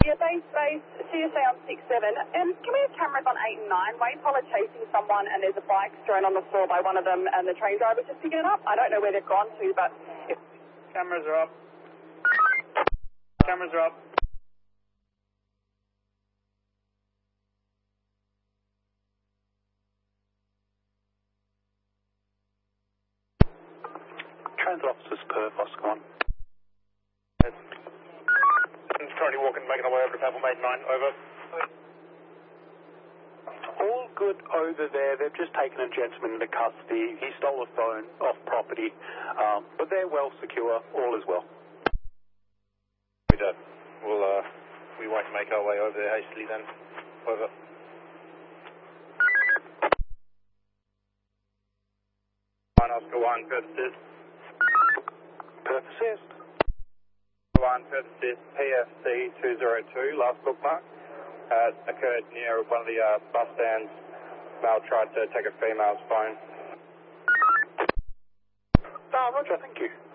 Yeah, base, CSA on 6-7. Can we have cameras on 8 and 9? Wayne Pollard chasing someone and there's a bike thrown on the floor by one of them and the train driver just picking it up. I don't know where they've gone to, but... Cameras are up. Cameras are up. Transit officers, Perth, Oscar 1. Currently walking, making our way over to Pebble Maiden 9, over. All good over there. They've just taken a gentleman into custody. He stole a phone off property, but they're well secure. All is well. We do. We won't make our way over there hastily then. Over. Oscar 1, Perth assist. Perth assist. 1, Perth assist, PFC 202, last bookmark. Occurred near one of the bus stands. Male tried to take a female's phone. Roger, thank you.